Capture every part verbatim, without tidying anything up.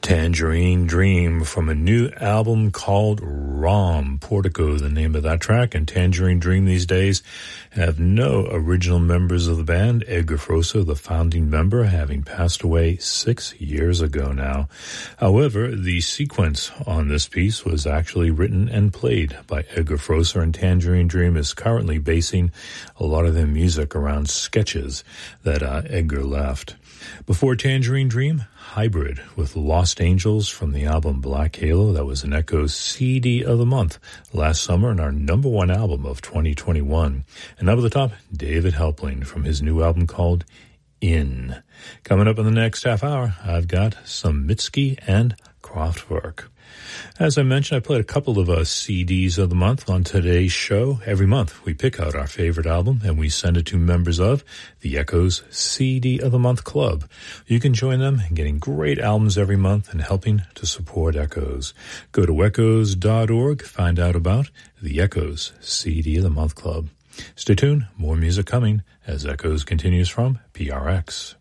Tangerine Dream from a new album called ROM. Portico, the name of that track, and Tangerine Dream these days have no original members of the band. Edgar Froese, the founding member, having passed away six years ago now. However, the sequence on this piece was actually written and played by Edgar Froese, and Tangerine Dream is currently basing a lot of their music around sketches that uh, Edgar left. Before Tangerine Dream, Hybrid with Lost Angels from the album Black Halo. That was an Echoes C D of the month last summer and our number one album of twenty twenty-one. And up at the top, David Helpling from his new album called In. Coming up in the next half hour, I've got some Mitski and Kraftwerk. As I mentioned, I played a couple of uh, C Ds of the month on today's show. Every month, we pick out our favorite album and we send it to members of the Echoes C D of the Month Club. You can join them in getting great albums every month and helping to support Echoes. Go to echoes dot org, find out about the Echoes C D of the Month Club. Stay tuned, more music coming as Echoes continues from P R X.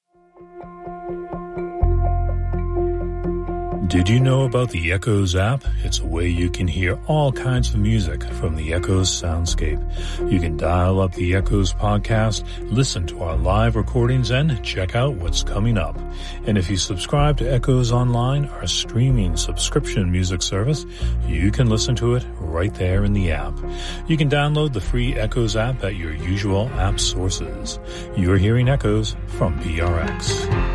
Did you know about the Echoes app? It's a way you can hear all kinds of music from the Echoes soundscape. You can dial up the Echoes podcast, listen to our live recordings, and check out what's coming up. And if you subscribe to Echoes Online, our streaming subscription music service, you can listen to it right there in the app. You can download the free Echoes app at your usual app sources. You're hearing Echoes from P R X.